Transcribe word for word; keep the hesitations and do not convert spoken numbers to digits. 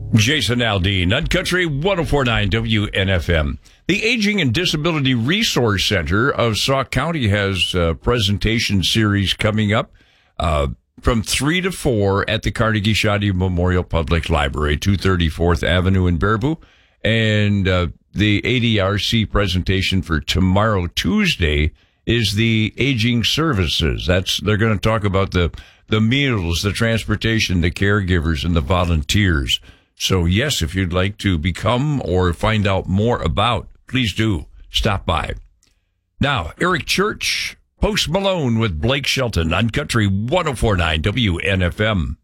Jason Aldean, Country one oh four point nine W N F M. The Aging and Disability Resource Center of Sauk County has a presentation series coming up uh, from three to four at the Carnegie Shoddy Memorial Public Library, two thirty-fourth Avenue in Baraboo. And uh, the A D R C presentation for tomorrow, Tuesday, is the aging services. That's they're going to talk about the, the meals, the transportation, the caregivers, and the volunteers. So, yes, if you'd like to become or find out more about, please do stop by. Now, Eric Church, Post Malone with Blake Shelton on Country one oh four point nine W N F M.